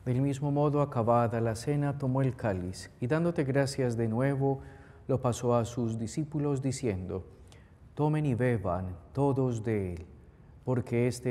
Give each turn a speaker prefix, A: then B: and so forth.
A: Del mismo modo, acabada la cena, tomó el cáliz y dándote gracias de nuevo, lo pasó a sus discípulos diciendo: Tomen y beban todos de él, porque este